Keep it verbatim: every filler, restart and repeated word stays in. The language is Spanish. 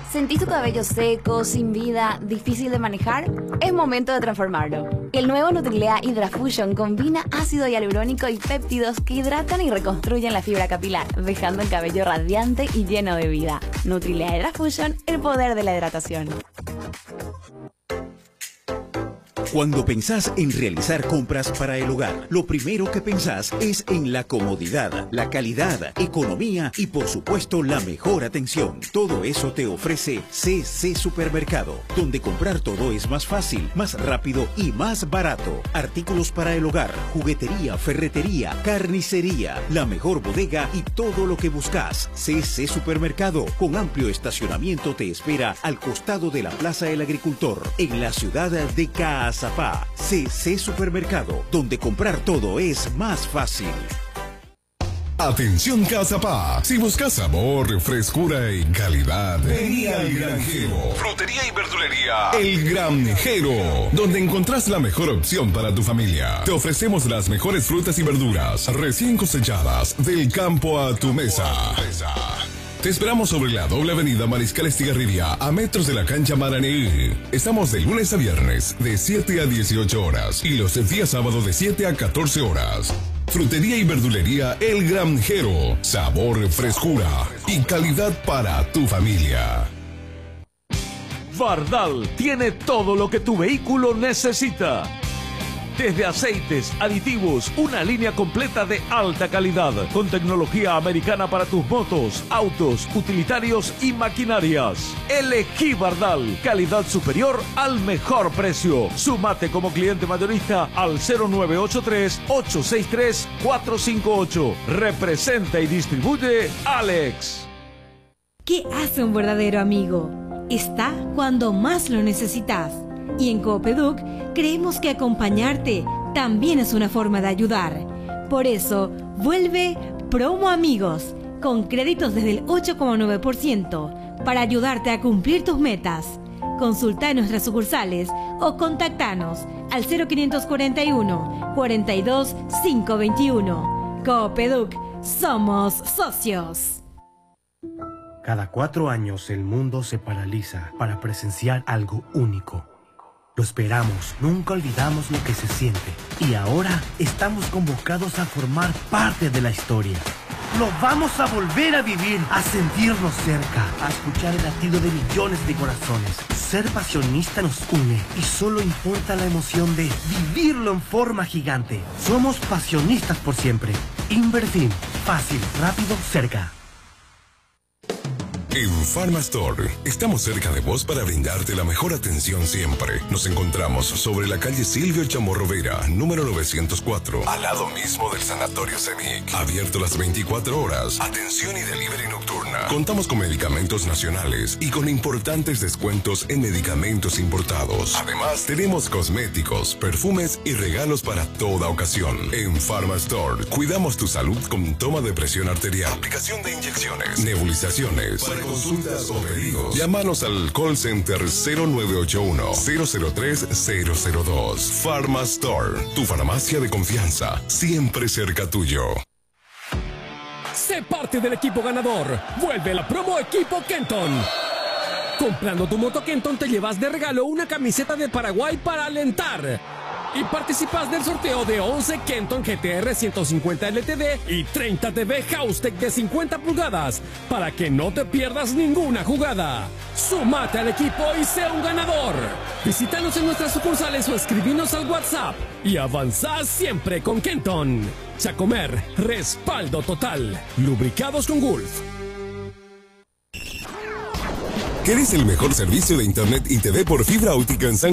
¿Sentís tu cabello seco, sin vida, difícil de manejar? Es momento de transformarlo. El nuevo Nutrilea Hydrafusion combina ácido hialurónico y péptidos que hidratan y reconstruyen la fibra capilar, dejando el cabello radiante y lleno de vida. Nutrilea Hydrafusion, el poder de la hidratación. Cuando pensás en realizar compras para el hogar, lo primero que pensás es en la comodidad, la calidad, economía y por supuesto la mejor atención. Todo eso te ofrece C C Supermercado, donde comprar todo es más fácil, más rápido y más barato. Artículos para el hogar, juguetería, ferretería, carnicería, la mejor bodega y todo lo que buscas. C C Supermercado, con amplio estacionamiento, te espera al costado de la Plaza del Agricultor, en la ciudad de Caazapá. C C Supermercado, donde comprar todo es más fácil. Atención Caazapá, si buscas sabor, frescura y calidad, vení al Granjero. Frutería y verdulería El Granjero, donde encontrás la mejor opción para tu familia. Te ofrecemos las mejores frutas y verduras recién cosechadas, del campo a tu mesa. Te esperamos sobre la doble avenida Mariscal Estigarribia, a metros de la cancha Maraní. Estamos de lunes a viernes, de siete a dieciocho horas, y los días sábados de siete a catorce horas. Frutería y verdulería El Granjero. Sabor, frescura y calidad para tu familia. Bardal tiene todo lo que tu vehículo necesita. Desde aceites, aditivos, una línea completa de alta calidad, con tecnología americana para tus motos, autos, utilitarios y maquinarias. Elegí Bardal, calidad superior al mejor precio. Sumate como cliente mayorista al cero nueve ocho tres, ocho seis tres, cuatro cinco ocho. Representa y distribuye Alex. ¿Qué hace un verdadero amigo? Está cuando más lo necesitas. Y en Coopeduc creemos que acompañarte también es una forma de ayudar. Por eso, vuelve Promo Amigos, con créditos desde el ocho coma nueve por ciento, para ayudarte a cumplir tus metas. Consulta en nuestras sucursales o contactanos al cero quinientos cuarenta y uno, cuarenta y dos, quinientos veintiuno. Coopeduc, somos socios. Cada cuatro años el mundo se paraliza para presenciar algo único. Lo esperamos, nunca olvidamos lo que se siente. Y ahora estamos convocados a formar parte de la historia. Lo vamos a volver a vivir, a sentirnos cerca, a escuchar el latido de millones de corazones. Ser pasionista nos une y solo importa la emoción de vivirlo en forma gigante. Somos pasionistas por siempre. Invertir, fácil, rápido, cerca. En Pharmastore estamos cerca de vos para brindarte la mejor atención siempre. Nos encontramos sobre la calle Silvio Chamorro Vera, número novecientos cuatro, al lado mismo del Sanatorio Cenic. Abierto las veinticuatro horas. Atención y delivery nocturna. Contamos con medicamentos nacionales y con importantes descuentos en medicamentos importados. Además, tenemos cosméticos, perfumes y regalos para toda ocasión. En Pharmastore cuidamos tu salud con toma de presión arterial, aplicación de inyecciones, nebulizaciones. Para consultas o pedidos, llámanos al call center cero nueve ocho uno, cero cero tres, cero cero dos. Pharmastore, tu farmacia de confianza, siempre cerca tuyo. Sé parte del equipo ganador. Vuelve la promo Equipo Kenton. Comprando tu moto Kenton te llevas de regalo una camiseta de Paraguay para alentar. Y participas del sorteo de once Kenton G T R ciento cincuenta L T D y treinta T V Haustec de cincuenta pulgadas para que no te pierdas ninguna jugada. Súmate al equipo y sé un ganador. Visítanos en nuestras sucursales o escribinos al WhatsApp y avanzá siempre con Kenton. Chacomer, respaldo total. Lubricados con Gulf. ¿Querés el mejor servicio de internet y T V por fibra óptica en San